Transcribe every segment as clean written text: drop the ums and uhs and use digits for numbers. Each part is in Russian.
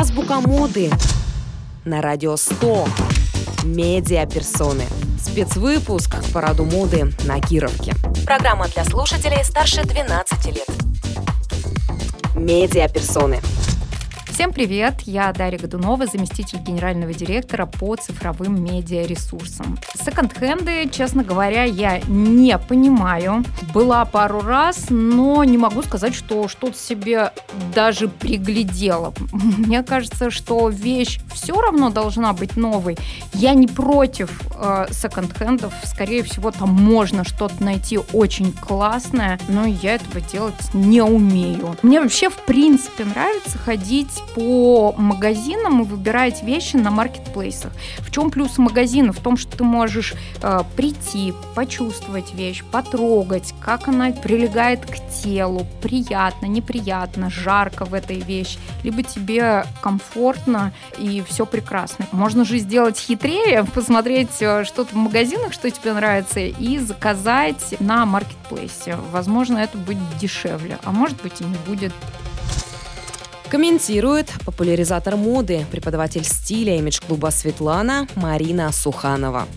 Азбука моды на радио 100. Медиаперсоны. Спецвыпуск к параду моды на Кировке. Программа для слушателей старше 12 лет. Медиаперсоны. Всем привет! Я Дарья Годунова, заместитель генерального директора по цифровым медиаресурсам. Секонд-хенды, честно говоря, я не понимаю. Была пару раз, но не могу сказать, что что-то себе даже приглядела. Мне кажется, что вещь все равно должна быть новой. Я не против секонд-хендов. Скорее всего, там можно что-то найти очень классное, но я этого делать не умею. Мне вообще, в принципе, нравится ходить по магазинам и выбирать вещи на маркетплейсах. В чем плюс магазина? В том, что ты можешь прийти, почувствовать вещь, потрогать, как она прилегает к телу, приятно, неприятно, жарко в этой вещи, либо тебе комфортно и все прекрасно. Можно же сделать хитрее, посмотреть что-то в магазинах, что тебе нравится, и заказать на маркетплейсе. Возможно, это будет дешевле, а может быть и не будет. Комментирует популяризатор моды, преподаватель стиля имидж-клуба «Светлана» Марина Суханова.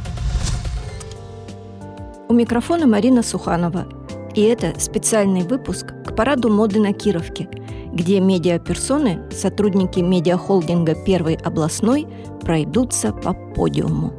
У микрофона Марина Суханова. И это специальный выпуск к параду моды на Кировке, где медиаперсоны, сотрудники медиахолдинга «Первый областной» пройдутся по подиуму.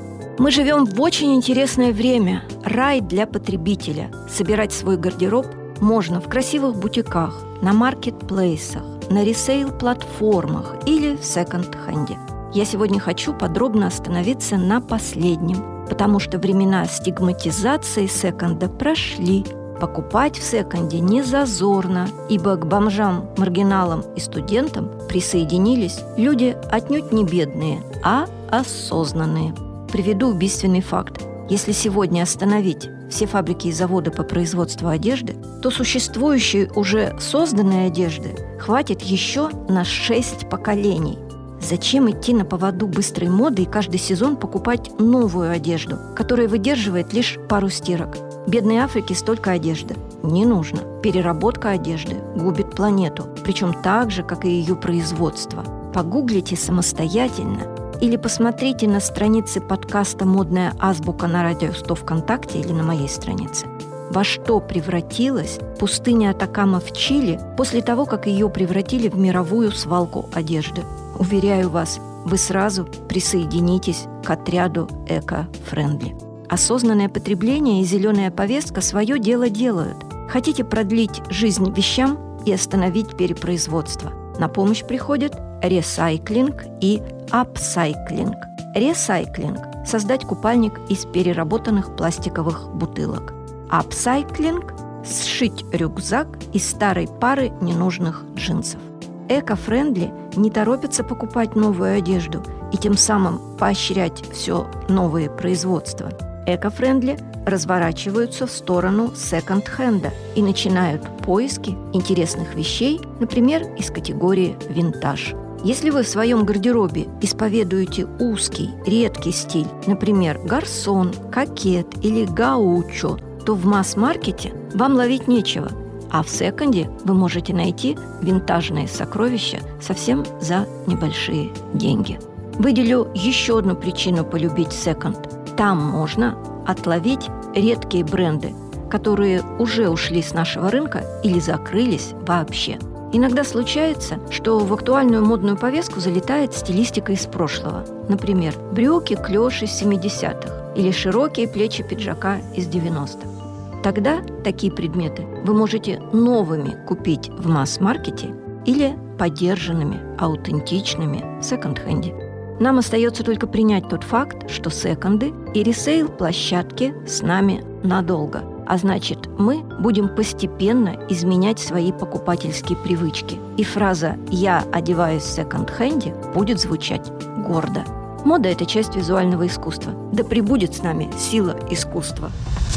Мы живем в очень интересное время. Рай для потребителя. Собирать свой гардероб можно в красивых бутиках, на маркетплейсах, на ресейл-платформах или в секонд-хенде. Я сегодня хочу подробно остановиться на последнем, потому что времена стигматизации секонда прошли. Покупать в секонде не зазорно, ибо к бомжам, маргиналам и студентам присоединились люди отнюдь не бедные, а осознанные. Приведу убийственный факт. Если сегодня остановить все фабрики и заводы по производству одежды, то существующей уже созданной одежды хватит еще на 6 поколений. Зачем идти на поводу быстрой моды и каждый сезон покупать новую одежду, которая выдерживает лишь пару стирок? Бедной Африке столько одежды не нужно. Переработка одежды губит планету, причем так же, как и ее производство. Погуглите самостоятельно или посмотрите на странице подкаста «Модная азбука» на радио 100 ВКонтакте или на моей странице. Во что превратилась пустыня Атакама в Чили после того, как ее превратили в мировую свалку одежды? Уверяю вас, вы сразу присоединитесь к отряду эко-френдли. Осознанное потребление и зеленая повестка свое дело делают. Хотите продлить жизнь вещам и остановить перепроизводство? На помощь приходят ресайклинг и апсайклинг. Ресайклинг – создать купальник из переработанных пластиковых бутылок. Апсайклинг – сшить рюкзак из старой пары ненужных джинсов. Эко-френдли не торопятся покупать новую одежду и тем самым поощрять все новые производства. Эко-френдли разворачиваются в сторону секонд-хенда и начинают поиски интересных вещей, например, из категории винтаж. Если вы в своем гардеробе исповедуете узкий, редкий стиль, например, гарсон, кокет или гаучо, то в масс-маркете вам ловить нечего, а в секонде вы можете найти винтажные сокровища совсем за небольшие деньги. Выделю еще одну причину полюбить секонд. Там можно отловить редкие бренды, которые уже ушли с нашего рынка или закрылись вообще. Иногда случается, что в актуальную модную повестку залетает стилистика из прошлого. Например, брюки-клёш из 70-х или широкие плечи пиджака из 90-х. Тогда такие предметы вы можете новыми купить в масс-маркете или подержанными, аутентичными в секонд-хенде. Нам остается только принять тот факт, что секонды и ресейл-площадки с нами надолго. А значит, мы будем постепенно изменять свои покупательские привычки. И фраза «я одеваюсь в секонд-хенде» будет звучать гордо. Мода – это часть визуального искусства. Да пребудет с нами сила искусства.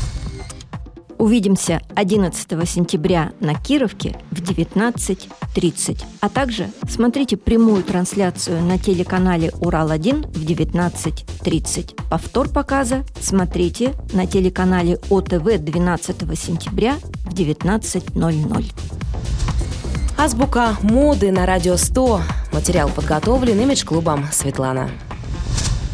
Увидимся 11 сентября на Кировке в 19:30. А также смотрите прямую трансляцию на телеканале «Урал-1» в 19:30. Повтор показа смотрите на телеканале ОТВ 12 сентября в 19:00. Азбука моды на радио 100. Мы Материал подготовлен имидж-клубом «Светлана».